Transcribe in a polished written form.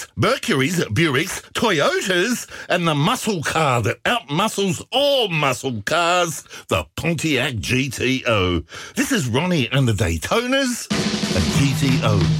Buicks, Mercurys, Buicks, Toyotas, and the muscle car that outmuscles all muscle cars, the Pontiac GTO. This is Ronnie and the Daytonas, a GTO.